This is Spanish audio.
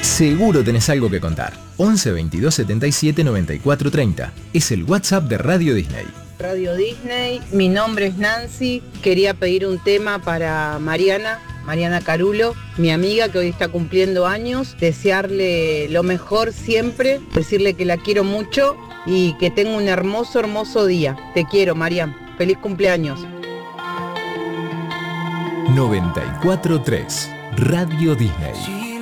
Seguro tenés algo que contar. 11 22 77 94 30. Es el WhatsApp de Radio Disney. Radio Disney, mi nombre es Nancy. Quería pedir un tema para Mariana Carulo, mi amiga que hoy está cumpliendo años. Desearle lo mejor siempre, decirle que la quiero mucho y que tenga un hermoso día. Te quiero, Marian. Feliz cumpleaños. 94.3 Radio Disney.